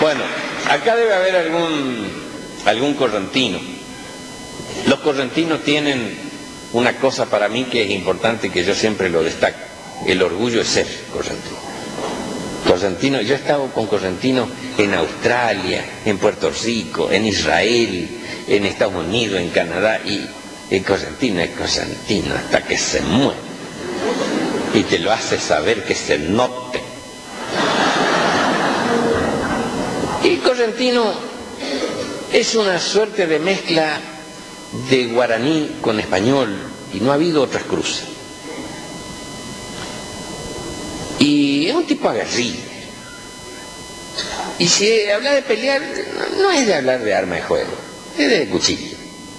Bueno, acá debe haber algún correntino. Los correntinos tienen una cosa para mí que es importante, que yo siempre lo destaco: el orgullo de ser correntino. Correntino, yo he estado con correntinos en Australia, en Puerto Rico, en Israel, en Estados Unidos, en Canadá, y el correntino es correntino hasta que se muere, y te lo hace saber, que se note. Y correntino es una suerte de mezcla de guaraní con español, y no ha habido otras cruces. Y es un tipo aguerrido. Y si habla de pelear, no es de hablar de arma de juego, es de cuchillo.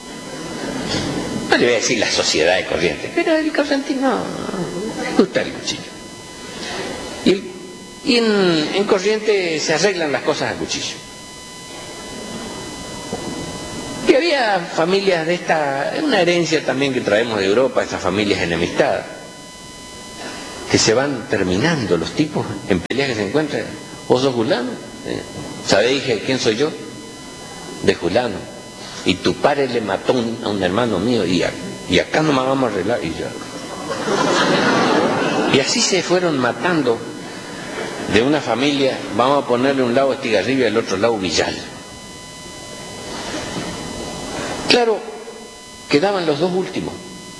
No le voy a decir la sociedad de Corrientes, pero el correntino le gusta el cuchillo. Y en Corrientes se arreglan las cosas a cuchillo. Y había familias de esta, una herencia también que traemos de Europa, estas familias enemistadas, que se van terminando los tipos en peleas que se encuentran. ¿Vos sos fulano? ¿Sabéis quién soy yo? De fulano. Y tu padre le mató a un hermano mío, y acá nomás vamos a arreglar, y ya. Y así se fueron matando de una familia. Vamos a ponerle un lado Estigarribia y al otro lado Villal. Claro, quedaban los dos últimos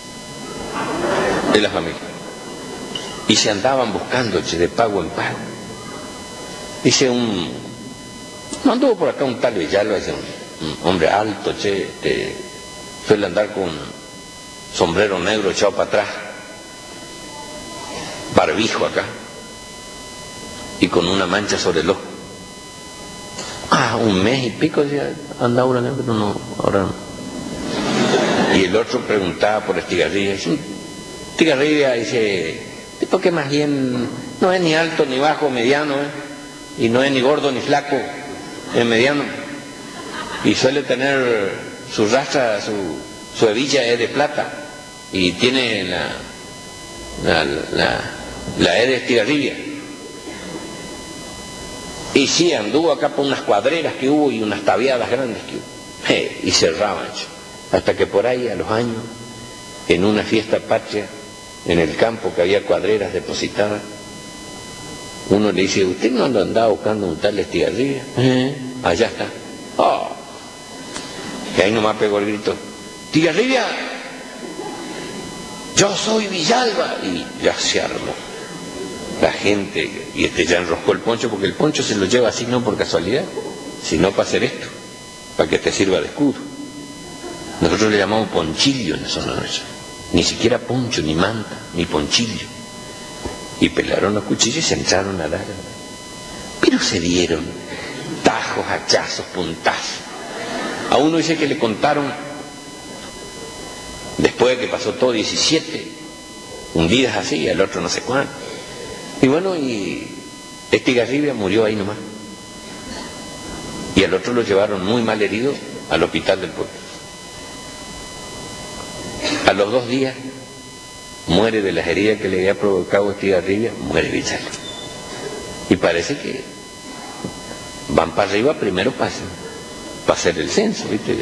de la familia, y se andaban buscando, de pago en pago. Dice no anduvo por acá un tal Villalo, dice, un hombre alto, suele andar con sombrero negro echado para atrás, barbijo acá, y con una mancha sobre el ojo. Un mes y pico decía, anda ahora, pero no, ahora no. Y el otro preguntaba por Estigarribia. Estigarribia, dice, tipo que más bien no es ni alto ni bajo, mediano, y no es ni gordo ni flaco, es mediano. Y suele tener su rastra, su hebilla es de plata, y tiene la E de Estigarribia. Y sí, anduvo acá por unas cuadreras que hubo y unas tabiadas grandes que hubo. Y cerraban, hasta que por ahí, a los años, en una fiesta patria, en el campo que había cuadreras depositadas, uno le dice, ¿usted no lo andaba buscando un tal Estigarribia? Allá está. Y ahí nomás pegó el grito, Estigarribia, yo soy Villalba. Y ya se armó la gente, y ya enroscó el poncho, porque el poncho se lo lleva así no por casualidad, sino para hacer esto, para que te sirva de escudo. Nosotros le llamamos ponchillo en la zona nuestra, ni siquiera poncho, ni manta, ni ponchillo. Y pelaron los cuchillos y se entraron a dar. Pero se dieron tajos, hachazos, puntazos. A uno dice que le contaron, después de que pasó todo, 17 hundidas así, y al otro no sé cuánto. Y bueno, y Estigarribia murió ahí nomás. Y al otro lo llevaron muy mal herido al hospital del pueblo. A los 2 días muere de las heridas que le había provocado Estigarribia, muere Villal. Y parece que van para arriba primero para hacer el censo, ¿viste?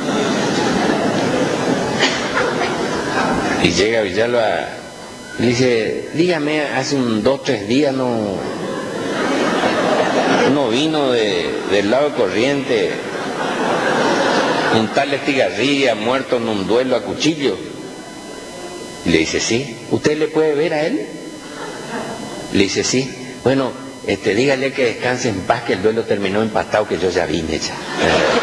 Y llega Villalba, le dice, dígame, hace 2 o 3 días no vino del lado de Corrientes un tal Estigarribia muerto en un duelo a cuchillo. Y le dice, sí. ¿Usted le puede ver a él? Le dice, sí. Bueno, dígale que descanse en paz, que el duelo terminó empatado, que yo ya vine ya.